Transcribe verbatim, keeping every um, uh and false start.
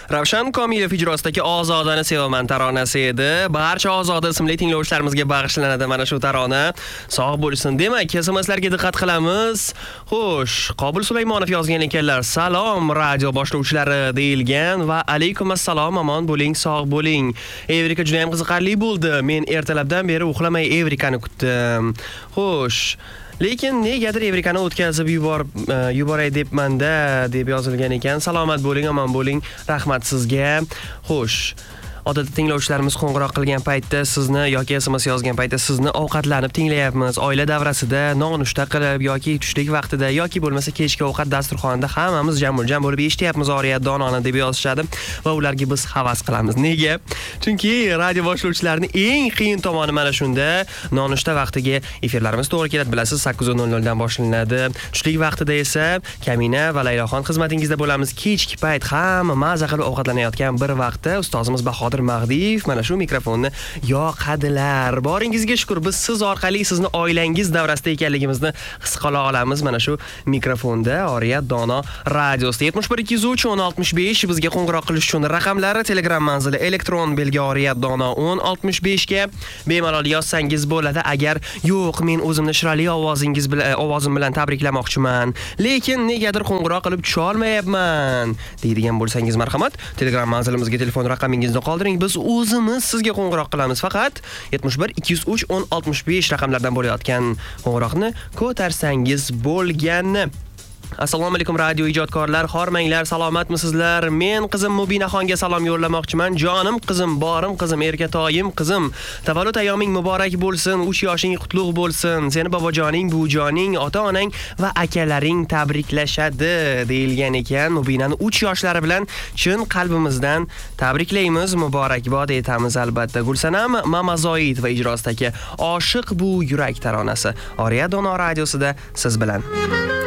Ravshan Komilov ijrosidagi Ozodani sevaman taronasi edi. Barcha Ozoda ismli tinglovchilarimizga bag'ishlanadi mana shu tarona. Sog' bo'lsin. Demak, S M Slarga diqqat qilamiz. Xo'sh, Qobil Sulaymonov yozgan ekanlar. Salom radio boshlovchilari deyilgan va alaykum assalom, omon bo'ling, sog' bo'ling. Evrika juda ham qiziqarli bo'ldi. Men ertalabdan beri uxlamay Evrikani kutdim. Xo'sh, lekin negadir Evrikani o'tkazib yuborib yuboray debmanda deb yozilgan ekan. Salomat bo'ling, omon bo'ling. Rahmat sizga. Xo'sh, odatda tinglovchilarimiz qo'ng'iroq qilgan paytda sizni yoki S M S yozgan paytda sizni ovqatlanib tinglayapmiz. Oila davrasida, nonushta qilib yoki tushlik vaqtida yoki bo'lmasa kechki ovqat dasturxonida hammamiz jam-jam bo'lib eshityapmiz Oriyat Dononi deb yozishadi va ularga biz havas qilamiz. Nega? Chunki radio boshlovchilarining eng qiyin tomoni mana shunda. Nonushta vaqtiga efirlarimiz to'g'ri keladi, bilasiz, sakkiz nol nol dan boshlanadi. Tushlik vaqtida esa Kamina va Layloxon xizmatingizda bo'lamiz. Kechki payt hamma maza qilib ovqatlanayotgan bir vaqtda ustozimiz Bahodir Mag'diyev mana shu mikrofonni yoqadilar. Boringizga shukr, biz siz orqali sizni oilangiz davrasida ekanligimizni his qila olamiz mana shu mikrofonda. Oriyat Dono radiosida yetmish bir ikki yuz uch o'n oltmish besh bizga qo'ng'iroq qilish uchun raqamlari, Telegram manzili elektron belgi Oriyat Dono o'n oltmish besh ga bemalol yozsangiz bo'ladi. Agar yo'q, men o'zimni shirali ovozingiz bilan ovozim bilan tabriklamoqchiman, lekin negadir qo'ng'iroq qilib tusha olmayapman deydigan bo'lsangiz, marhamat, Telegram manzilimizga telefon raqamingizni qoldiring. Biz o'zimiz sizga qo'ng'iroq qilamiz. Faqat yetmish bir ikki yuz uch o'n oltmish besh raqamlardan bo'layotgan qo'ng'iroqni ko'tarsangiz bo'lgani. Assalomu alaykum radio ijodkorlar, hormanglar, salomatmisizlar? Men qizim Mubinaxonga salom yo'llamoqchiman. Jonim qizim, borim qizim, erkatoyim qizim. Tavallud ayyoming muborak bo'lsin, uch yoshing qutlug' bo'lsin. Seni bobojoning, buvijoning, ota-onang va akalaring tabriklashadi deyilgan ekan. Mubinani uch yoshlari bilan chin qalbimizdan tabriklaymiz, muborakbod etamiz albatta. Gulsanam Mamazoitova ijrosidagi Oshiq bu yurak taronasi Oriyat Dono radiosida siz bilan.